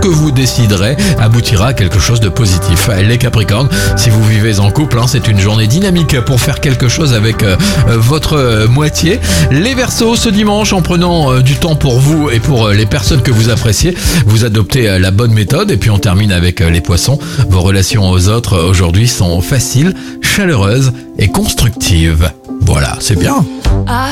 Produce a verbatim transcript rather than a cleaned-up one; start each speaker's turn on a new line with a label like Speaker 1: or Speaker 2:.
Speaker 1: que vous déciderez aboutira à quelque chose de positif. Les Capricornes, si vous vivez en couple, hein, c'est une journée dynamique pour faire quelque chose avec euh, votre euh, moitié. Les Verseaux, ce dimanche, en prenant euh, du temps pour vous et pour euh, les personnes que vous appréciez, vous adoptez euh, la bonne méthode. Et puis on termine avec euh, les Poissons. Vos relations aux autres euh, aujourd'hui sont faciles, chaleureuses et constructives. Voilà, c'est bien.